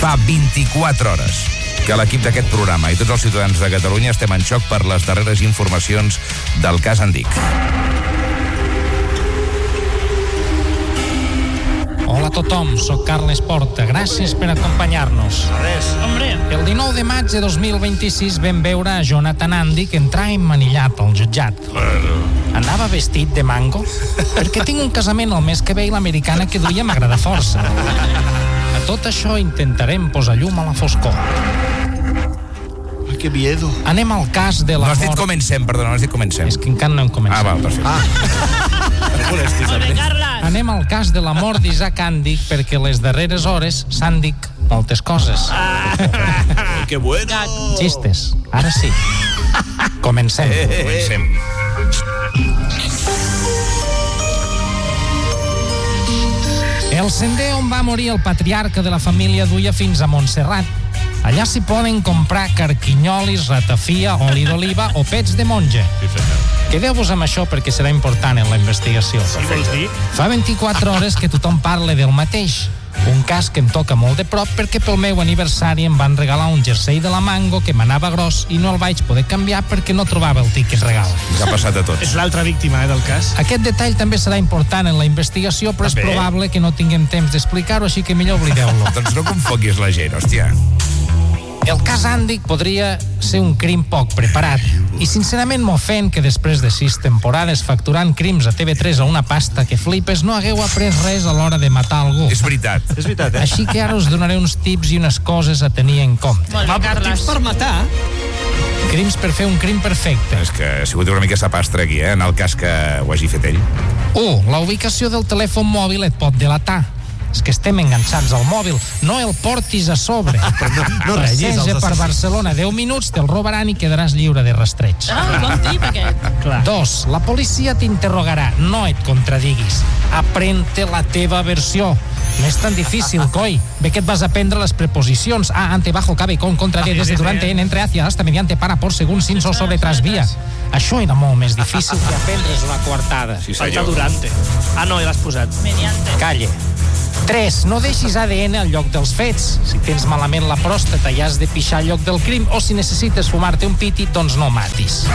Fa 24 hores que l'equip d'aquest programa i tots els ciutadans de Catalunya estem en xoc per les darreres informacions del cas Andic. Hola a tothom, soc Carles Porta. Gràcies per acompanyar-nos. El 19 de maig de 2026 vam veure a Jonathan Andic entrar emmanillat al jutjat. Anava vestit de mango perquè tinc un casament el mes que ve i l'americana que duia m'agrada força. A tot això intentarem posar llum a la foscor. Que miedo. Anem al cas de la No has mort... dit comencem, perdona, no has dit comencem. És que encara no hem començat. Val, perfecte. Anem al cas de la mort d'Isaac Andic perquè les darreres hores s'han dit moltes coses. Que bueno. Xistes, ara sí. Comencem. Comencem. El sender on va morir el patriarca de la família duia fins a Montserrat. Allà s'hi poden comprar carquinyolis, ratafia, oli d'oliva o pets de monja. Quedeu-vos amb això perquè serà important en la investigació. Fa 24 hores que tothom parla del mateix. Un cas que em toca molt de prop perquè pel meu aniversari em van regalar un jersei de la Mango que m'anava gros i no el vaig poder canviar perquè no trobava el tiquet regal. Ens ha passat a tots. És l'altra víctima del cas. Aquest detall també serà important en la investigació, però és probable que no tinguem temps d'explicar-ho, així que millor oblideu-lo. Doncs no confoquis la gent, hòstia. El cas Andic podria ser un crim poc preparat i sincerament m'ofèn que després de 6 temporades facturant crims a TV3 a una pasta que flipes no hagueu après res a l'hora de matar algú. És veritat. És veritat, Així que ara us donaré uns tips i unes coses a tenir en compte. Tips per matar? Crims per fer un crim perfecte. És que ha sigut una mica sapastre aquí, en el cas que ho hagi fet ell. 1. La ubicació del telèfon mòbil et pot delatar. És que estem enganxats al mòbil, no el portis a sobre. No regis els per Barcelona 10 minuts, te'l robaran i quedaràs lliure de rastreig. Bon tip, aquest. 2. La policia t'interrogarà, no et contradiguis. Aprèn-te la teva versió. No és tan difícil, coi. Ve que et vas aprendre les preposicions. Ante, bajo, cabe, con, contra, de, desde, durante, en, entre, hacia, hasta, mediante, para, por, según, sin, so, sobre, tras, vía. Això era molt més difícil que aprendre's una coartada. Sí, Falta senyor. durante. No, ja l'has posat. Mediante. Calle. 3. No deixis ADN al lloc dels fets. Si tens malament la pròstata i has de pixar al lloc del crim, o si necessites fumar-te un piti, doncs no matis.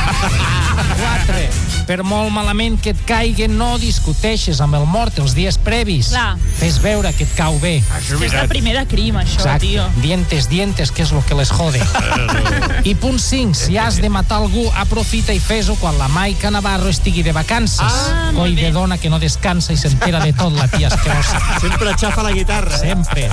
4. Per molt malament que et caigui, no discuteixes amb el mort els dies previs. Clar. Fes veure que et cau bé. És la primera crim, això, tio. Dientes, que és lo que les jode. I punt 5. Si has de matar algú, aprofita i fes-ho quan la Maica Navarro estigui de vacances. Coi de dona que no descansa i s'entera de tot, la tia asquerosa. Sempre xafa la guitarra. Sempre.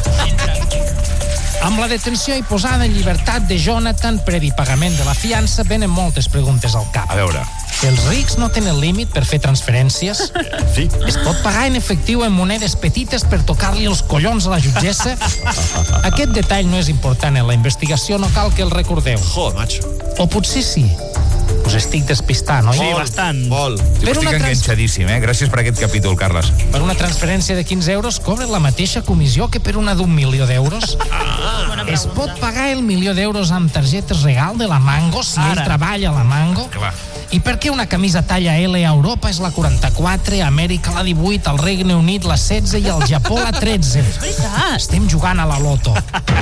Amb la detenció i posada en llibertat de Jonathan, previ pagament de la fiança, venen moltes preguntes al cap. A veure. Els rics no tenen límit per fer transferències? Sí. Es pot pagar en efectiu en monedes petites per tocar-li els collons a la jutgessa? Aquest detall no és important en la investigació, no cal que el recordeu. Joder, macho. O potser sí. Us estic despistant, oi? Sí, bastant. Per Estic enganxadíssim, Gràcies per aquest capítol, Carles. Per una transferència de 15 euros cobres la mateixa comissió que per una d'1.000.000 d'euros? Es pot pagar el 1.000.000 d'euros amb targetes regal de la Mango si ell treballa a la Mango? Clar. I per què una camisa talla L a Europa és la 44, a Amèrica la 18, al Regne Unit la 16 i al Japó la 13? Estem jugant a la loto.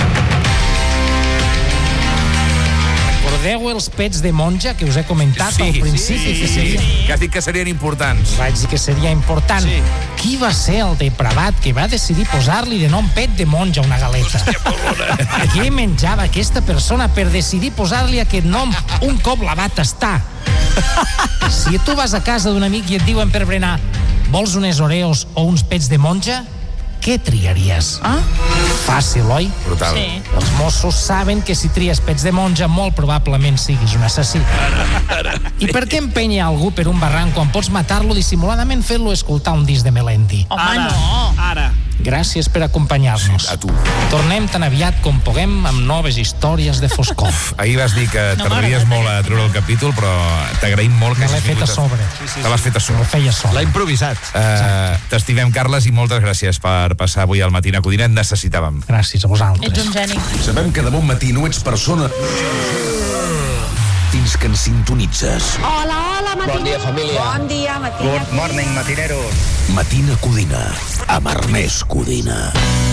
Recordeu els pets de monja que us he comentat al principi? Que has dit que serien importants. Vaig dir que seria important. Sí. Qui va ser el depravat que va decidir posar-li de nom pet de monja a una galeta? Què menjava aquesta persona per decidir posar-li aquest nom un cop la va tastar? Si tu vas a casa d'un amic i et diuen per berenar vols unes Oreos o uns pets de monja, què triaries? Fàcil, oi? Brutal. Sí. Els Mossos saben que si tries pets de monja molt probablement siguis un assassí. I per què empènyer algú per un barranc quan pots matar-lo dissimuladament fent-lo escoltar un disc de Melendi? Home, no. Ara. Gràcies per acompanyar-nos. A tu. Tornem tan aviat com puguem amb noves històries de foscor. Ahir vas dir que tardaries molt a treure el capítol, però t'agraïm molt que Me l'he fet a sobre. Te l'has fet a Ho sobre. feia sol. L'ha improvisat. T'estimem, Carles, i moltes gràcies per passar avui al Matina Codina. Et necessitàvem. Gràcies a Ets vosaltres. un geni. Sabem que de bon matí no ets persona fins que ens sintonitzes. Hola, Matina. Bon dia, família. Bon dia, Matina. Good morning, matineros. Matina Codina, amb Ernest Codina.